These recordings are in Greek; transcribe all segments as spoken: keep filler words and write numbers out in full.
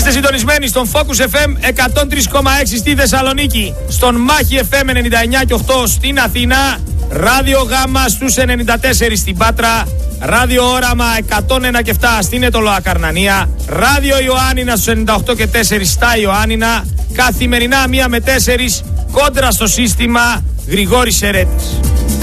Είστε συντονισμένοι στον Focus εφ εμ εκατόν τρία κόμμα έξι στη Θεσσαλονίκη, στον Μάχη εφ εμ ενενήντα εννιά κόμμα οκτώ στην Αθήνα, Ράδιο Γάμα στους ενενήντα τέσσερα στην Πάτρα, Ράδιο Όραμα εκατόν ένα κόμμα επτά στην Ετωλοακαρνανία, Ράδιο Ιωάννινα στους ενενήντα οκτώ κόμμα τέσσερα στα Ιωάννινα, καθημερινά μία με τέσσερα κόντρα στο σύστημα Γρηγόρης Σερέτης.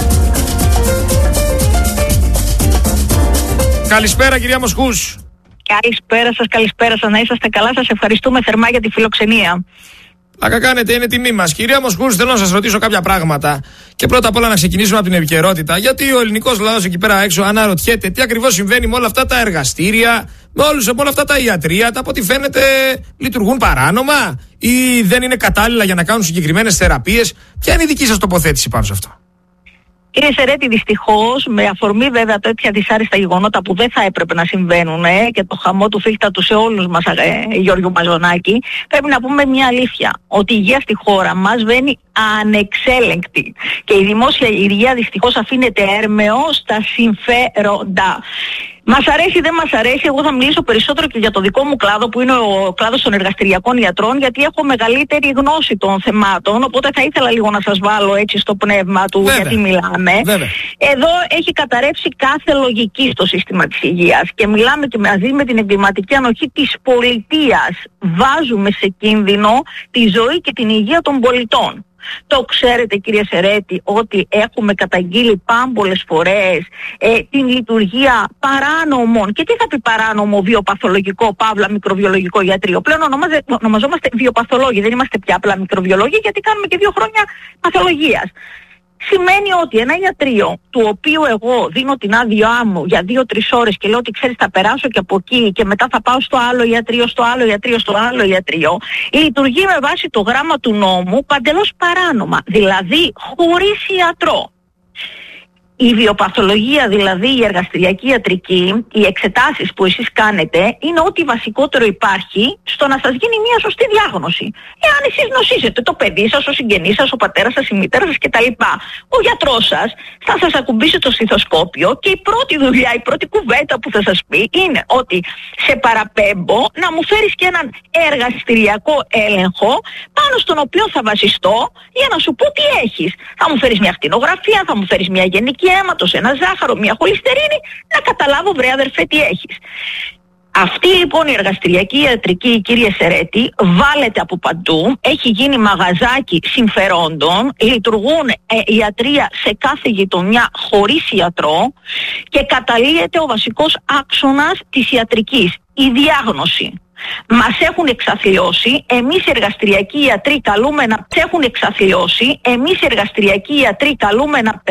Καλησπέρα κυρία Μοσχούς. Καλησπέρα σας, καλησπέρα σας, να είσαστε καλά, σας ευχαριστούμε θερμά για τη φιλοξενία. Άκα κάνετε, είναι τιμή μας. Κυρία Μοσχούς, θέλω να σας ρωτήσω κάποια πράγματα. Και πρώτα απ' όλα να ξεκινήσουμε από την επικαιρότητα. Γιατί ο ελληνικός λαός εκεί πέρα έξω αναρωτιέται τι ακριβώς συμβαίνει με όλα αυτά τα εργαστήρια, με, όλους, με όλα αυτά τα ιατρεία, τα από ό,τι φαίνεται λειτουργούν παράνομα ή δεν είναι κατάλληλα για να κάνουν συγκεκριμένες θεραπείες. Ποια είναι η δική σας τοποθέτηση πάνω σε αυτό? Κύριε Σερέτη, δυστυχώς, με αφορμή βέβαια τέτοια δυσάρεστα γεγονότα που δεν θα έπρεπε να συμβαίνουν ε, και το χαμό του φίλτατου σε όλους μας, ε, Γιώργο Μαζονάκη, πρέπει να πούμε μια αλήθεια. Ότι η υγεία στη χώρα μας βαίνει ανεξέλεγκτη. Και η δημόσια υγεία δυστυχώς αφήνεται έρμεο στα συμφέροντα. Μας αρέσει ή δεν μας αρέσει, εγώ θα μιλήσω περισσότερο και για το δικό μου κλάδο που είναι ο κλάδος των εργαστηριακών ιατρών, γιατί έχω μεγαλύτερη γνώση των θεμάτων, οπότε θα ήθελα λίγο να σας βάλω έτσι στο πνεύμα του. Βέβαια. Γιατί μιλάμε. Βέβαια. Εδώ έχει καταρρεύσει κάθε λογική στο σύστημα της υγείας και μιλάμε και μαζί με την εγκληματική ανοχή της πολιτείας. Βάζουμε σε κίνδυνο τη ζωή και την υγεία των πολιτών. Το ξέρετε κύριε Σερέτη ότι έχουμε καταγγείλει πάμπολες φορές ε, την λειτουργία παράνομων, και τι θα πει παράνομο, βιοπαθολογικό, παύλα μικροβιολογικό ιατρείο. Πλέον ονομάζε, ονομαζόμαστε βιοπαθολόγοι, δεν είμαστε πια απλά μικροβιολόγοι, γιατί κάνουμε και δύο χρόνια παθολογίας. Σημαίνει ότι ένα ιατρείο του οποίου εγώ δίνω την άδειά μου για δύο-τρεις ώρες και λέω ότι ξέρεις θα περάσω και από εκεί και μετά θα πάω στο άλλο ιατρείο, στο άλλο ιατρείο, στο άλλο ιατρείο, λειτουργεί με βάση το γράμμα του νόμου παντελώς παράνομα, δηλαδή χωρίς ιατρό. Η βιοπαθολογία, δηλαδή η εργαστηριακή ιατρική, οι εξετάσεις που εσείς κάνετε είναι ό,τι βασικότερο υπάρχει στο να σας γίνει μια σωστή διάγνωση. Εάν εσείς νοσήσετε το παιδί σας, ο συγγενής σας, ο πατέρας σας, η μητέρα σας κτλ., ο γιατρός σας θα σας ακουμπήσει το στιθοσκόπιο και η πρώτη δουλειά, η πρώτη κουβέντα που θα σας πει είναι ότι σε παραπέμπω να μου φέρεις και έναν εργαστηριακό έλεγχο πάνω στον οποίο θα βασιστώ για να σου πω τι έχεις. Θα μου φέρεις μια ακτινογραφία, θα μου φέρεις μια γενική αίματος, ένα ζάχαρο, μια χολυστερίνη, να καταλάβω βρε αδερφέ τι έχεις. Αυτή λοιπόν η εργαστηριακή ιατρική, κύριε Σερέτη, βάλετε από παντού, έχει γίνει μαγαζάκι συμφερόντων, λειτουργούν ε, ιατρεία σε κάθε γειτονιά χωρίς ιατρό και καταλύεται ο βασικός άξονας της ιατρικής, η διάγνωση. Μας έχουν εξαθλιώσει, εμείς οι εργαστηριακοί ιατροί καλούμε να έχουν εξαθλιώσει, εμείς οι εργαστηριακοί ιατροί καλούμε να